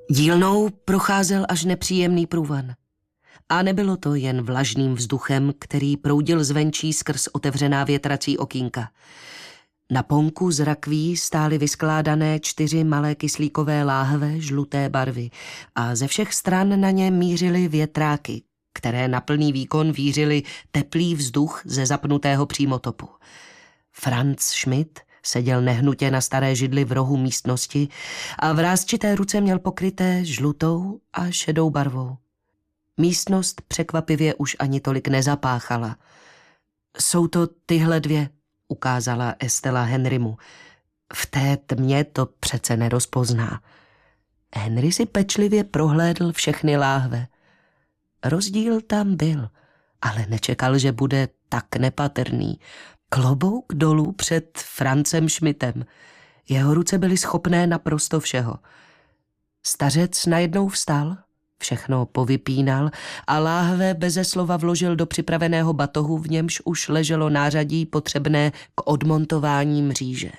Dílnou procházel až nepříjemný průvan. A nebylo to jen vlažným vzduchem, který proudil zvenčí skrz otevřená větrací okýnka. Na ponku z rakví stály vyskládané 4 malé kyslíkové láhve žluté barvy a ze všech stran na ně mířily větráky, které na plný výkon vířily teplý vzduch ze zapnutého přímotopu. Franz Schmidt seděl nehnutě na staré židli v rohu místnosti a vrásčité ruce měl pokryté žlutou a šedou barvou. Místnost překvapivě už ani tolik nezapáchala. Jsou to tyhle 2, ukázala Estela Henrymu. V té tmě to přece nerozpozná. Henry si pečlivě prohlédl všechny láhve. Rozdíl tam byl, ale nečekal, že bude tak nepatrný. Klobouk dolů před Francem Schmidtem. Jeho ruce byly schopné naprosto všeho. Stařec najednou vstal, všechno povypínal a láhve beze slova vložil do připraveného batohu, v němž už leželo nářadí potřebné k odmontování mříže.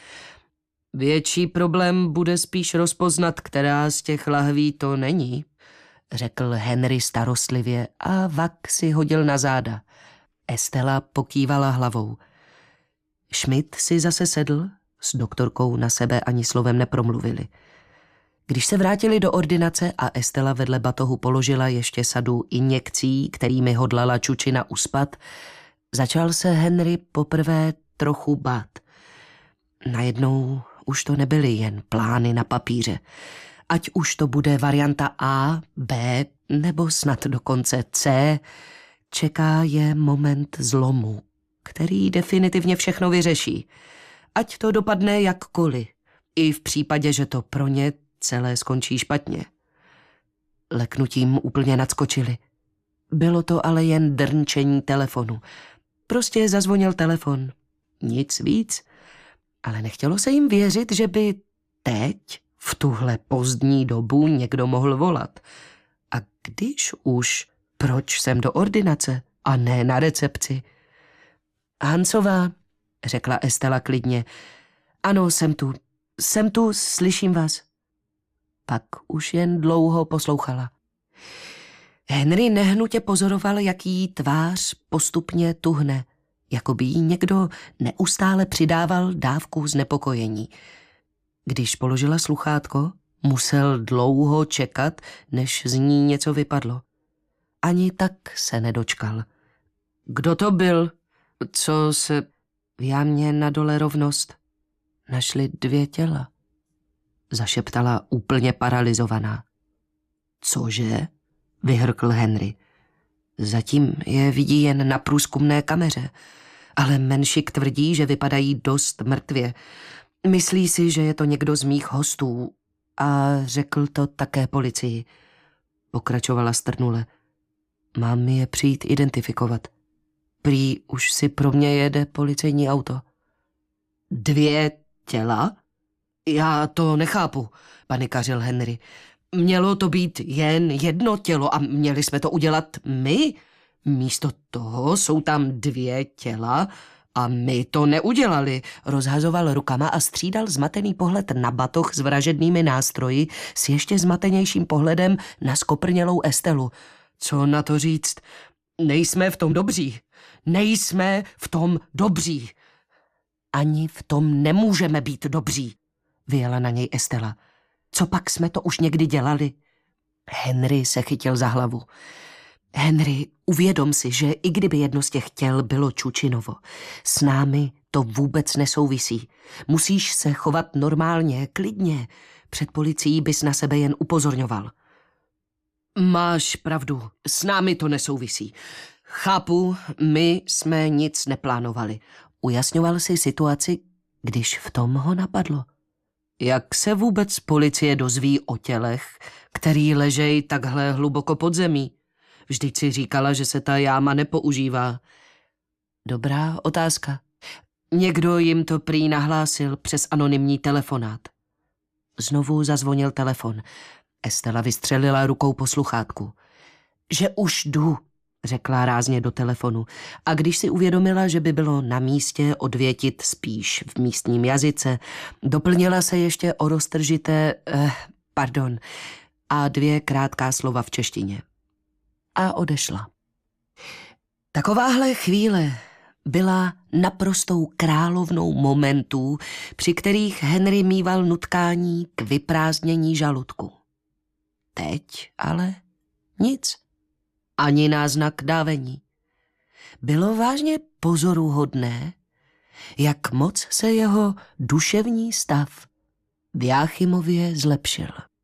Větší problém bude spíš rozpoznat, která z těch lahví to není, řekl Henry starostlivě a vak si hodil na záda. Estela pokývala hlavou. Schmidt si zase sedl, s doktorkou na sebe ani slovem nepromluvili. Když se vrátili do ordinace a Estela vedle batohu položila ještě sadu injekcí, kterými hodlala čučina uspat, začal se Henry poprvé trochu bát. Najednou už to nebyly jen plány na papíře. Ať už to bude varianta A, B nebo snad dokonce C, čeká je moment zlomu, který definitivně všechno vyřeší. Ať to dopadne jakkoliv, i v případě, že to pro ně celé skončí špatně. Leknutím úplně nadskočili. Bylo to ale jen drnčení telefonu. Prostě zazvonil telefon. Nic víc. Ale nechtělo se jim věřit, že by teď, v tuhle pozdní dobu, někdo mohl volat. A když už, proč jsem do ordinace a ne na recepci? Hansová, řekla Estela klidně. Ano, jsem tu, slyším vás. Pak už jen dlouho poslouchala. Henry nehnutě pozoroval, jak jí tvář postupně tuhne, jako by jí někdo neustále přidával dávku znepokojení. Když položila sluchátko, musel dlouho čekat, než z ní něco vypadlo. Ani tak se nedočkal. Kdo to byl? Co se... V jámě na dole Rovnost našli 2 těla. Zašeptala úplně paralizovaná. Cože? Vyhrkl Henry. Zatím je vidí jen na průzkumné kameře, ale Menšik tvrdí, že vypadají dost mrtvě. Myslí si, že je to někdo z mých hostů a řekl to také policii. Pokračovala strnule. Mám je přijít identifikovat. Prý už si pro mě jede policejní auto. 2 těla? Já to nechápu, panikařil Henry. Mělo to být jen 1 tělo a měli jsme to udělat my? Místo toho jsou tam 2 těla a my to neudělali. Rozhazoval rukama a střídal zmatený pohled na batoh s vražednými nástroji s ještě zmatenějším pohledem na skoprnělou Estelu. Co na to říct? Nejsme v tom dobří. Nejsme v tom dobří. Ani v tom nemůžeme být dobří, vyjela na něj Estela. Co pak jsme to už někdy dělali? Henry se chytil za hlavu. Henry, uvědom si, že i kdyby jedno z těch těl bylo Čučinovo, s námi to vůbec nesouvisí. Musíš se chovat normálně, klidně. Před policií bys na sebe jen upozorňoval. Máš pravdu, s námi to nesouvisí. Chápu, my jsme nic neplánovali. Ujasňoval si situaci, když v tom ho napadlo. Jak se vůbec policie dozví o tělech, který ležejí takhle hluboko pod zemí? Vždyť si říkala, že se ta jáma nepoužívá. Dobrá otázka. Někdo jim to prý nahlásil přes anonymní telefonát. Znovu zazvonil telefon. Estela vystřelila rukou po sluchátku. Že už jdu, řekla rázně do telefonu. A když si uvědomila, že by bylo na místě odvětit spíš v místním jazyce, doplnila se ještě o roztržité... a 2 krátká slova v češtině. A odešla. Takováhle chvíle byla naprostou královnou momentů, při kterých Henry míval nutkání k vyprázdnění žaludku. Teď ale nic. Ani náznak dávení. Bylo vážně pozoruhodné, jak moc se jeho duševní stav v Jáchymově zlepšil.